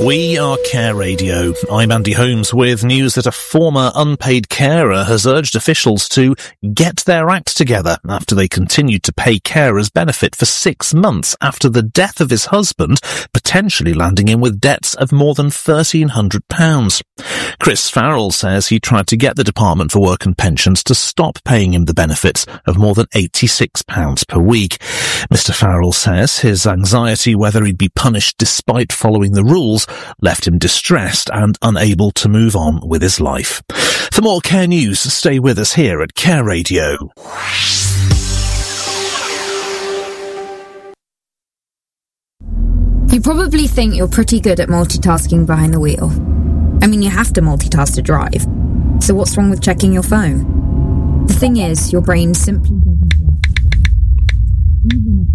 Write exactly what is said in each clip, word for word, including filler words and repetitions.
We are Care Radio. I'm Andy Holmes with news that a former unpaid carer has urged officials to get their act together after they continued to pay carers benefit for six months after the death of his husband, potentially landing him with debts of more than thirteen hundred pounds. Chris Farrell says he tried to get the Department for Work and Pensions to stop paying him the benefits of more than eighty-six pounds per week. Mister Farrell says his anxiety whether he'd be punished despite following the rules left him distressed and unable to move on with his life. For more Care News, stay with us here at Care Radio. You probably think you're pretty good at multitasking behind the wheel. I mean, you have to multitask to drive. So what's wrong with checking your phone? The thing is, your brain simply doesn't work.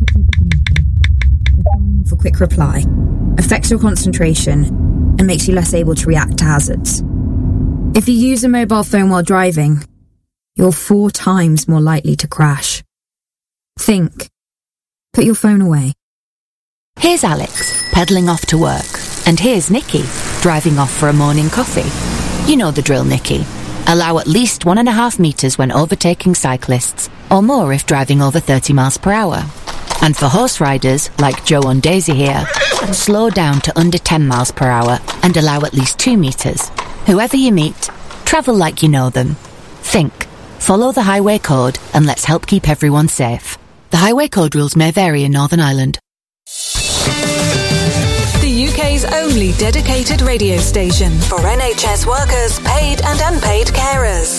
Even a quick reply affects your concentration and makes you less able to react to hazards. If you use a mobile phone while driving, you're four times more likely to crash. Think. Put your phone away. Here's Alex, pedalling off to work. And here's Nikki, driving off for a morning coffee. You know the drill, Nikki. Allow at least one and a half metres when overtaking cyclists, or more if driving over thirty miles per hour. And for horse riders, like Joe and Daisy here, slow down to under ten miles per hour and allow at least two metres. Whoever you meet, travel like you know them. Think. Follow the highway code and let's help keep everyone safe. The highway code rules may vary in Northern Ireland. The U K's only dedicated radio station for N H S workers, paid and unpaid carers.